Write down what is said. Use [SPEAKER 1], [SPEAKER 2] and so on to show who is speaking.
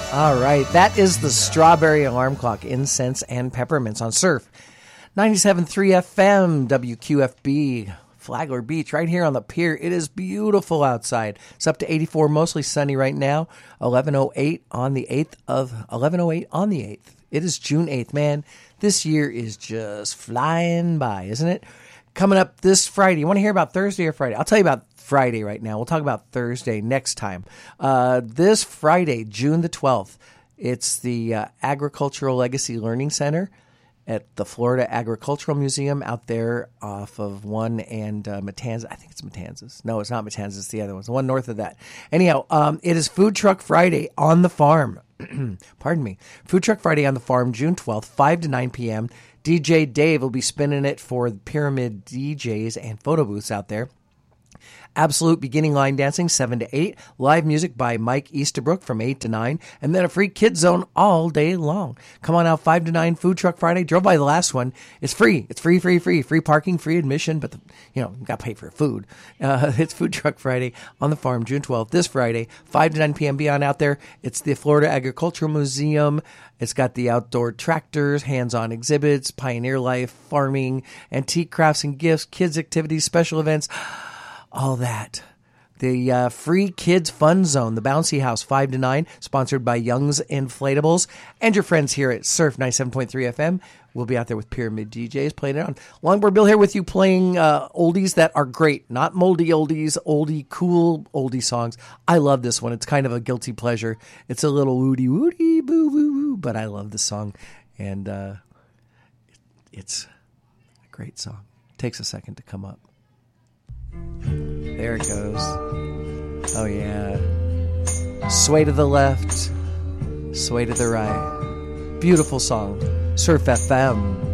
[SPEAKER 1] All right, that is the Strawberry Alarm Clock, Incense and Peppermints on Surf 97.3 FM, WQFB, Flagler Beach, right here on the pier. It is beautiful outside. It's up to 84, mostly sunny right now. 11:08 on the 8th. It is June 8th, man. This year is just flying by, isn't it? Coming up this Friday. You want to hear about Thursday or Friday? I'll tell you about Friday right now. We'll talk about Thursday next time. This Friday, June the 12th, it's the Agricultural Legacy Learning Center at the Florida Agricultural Museum out there off of 1 and Matanzas. I think it's Matanzas. No, it's not Matanzas. It's the other one. It's the one north of that. Anyhow, it is Food Truck Friday on the farm. Pardon me. Food Truck Friday on the farm, June 12th, 5 to 9 p.m. DJ Dave will be spinning it for the Pyramid DJs and photo booths out there. Absolute beginning line dancing, 7 to 8. Live music by Mike Easterbrook from 8 to 9. And then a free kids zone all day long. Come on out, 5 to 9, Food Truck Friday. Drove by the last one. It's free. It's free. Free parking, free admission, but, you got to pay for food. It's Food Truck Friday on the farm, June 12th, this Friday, 5 to 9 p.m. Be on out there. It's the Florida Agricultural Museum. It's got the outdoor tractors, hands-on exhibits, pioneer life, farming, antique crafts and gifts, kids activities, special events. All that. The free kids fun zone, the Bouncy House, 5 to 9, sponsored by Young's Inflatables. And your friends here at Surf 97.3 FM. We'll be out there with Pyramid DJs playing it on. Longboard Bill here with you playing oldies that are great. Not moldy oldies, cool oldie songs. I love this one. It's kind of a guilty pleasure. It's a little woody, boo, woo, woo, but I love this song. And it's a great song. It takes a second to come up. There it goes. Oh, yeah. Sway to the left, sway to the right. Beautiful song. Surf FM.